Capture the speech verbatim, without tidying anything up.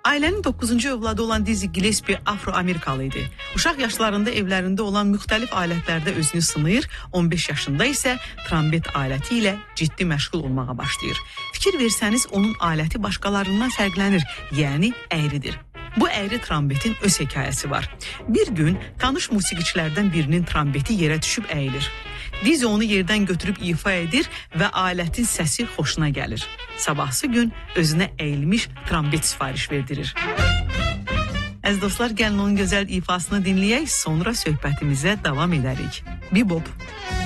Ailənin doqquzuncu övladı olan Dizzy Gillespie Afro-Amerikalı idi. Uşaq yaşlarında evlərində olan müxtəlif alətlərdə özünü sınayır, on beş yaşında isə trombet aləti ilə ciddi məşğul olmağa başlayır. Fikir versəniz, onun aləti başqalarından fərqlənir, yəni əyridir. Bu əyri trombetin öz hekayəsi var. Bir gün tanış musiqiçilərdən birinin trombeti yerə düşüb əyilir. Dizzy onu yerdən götürüb ifa edir və alətin səsi xoşuna gəlir. Sabahsı gün özünə əyilmiş trombet sifariş verdirir. Əziz dostlar, gəlin onun gözəl ifasını dinləyək, sonra söhbətimizə davam edərik. Bebop.